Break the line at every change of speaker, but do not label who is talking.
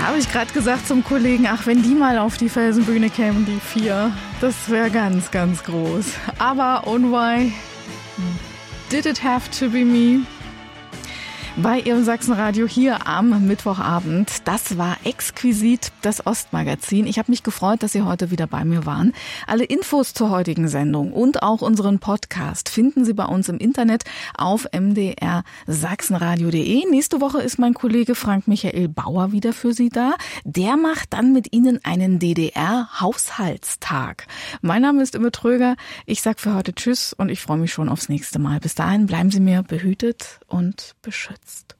Habe ich gerade gesagt zum Kollegen, ach, wenn die mal auf die Felsenbühne kämen, die 4, das wäre ganz, ganz groß. Aber und why did it have to be me? Bei Ihrem Sachsenradio hier am Mittwochabend. Das war exquisit das Ostmagazin. Ich habe mich gefreut, dass Sie heute wieder bei mir waren. Alle Infos zur heutigen Sendung und auch unseren Podcast finden Sie bei uns im Internet auf mdrsachsenradio.de. Nächste Woche ist mein Kollege Frank Michael Bauer wieder für Sie da. Der macht dann mit Ihnen einen DDR-Haushaltstag. Mein Name ist Imme Tröger. Ich sag für heute Tschüss und ich freue mich schon aufs nächste Mal. Bis dahin bleiben Sie mir behütet und beschützt.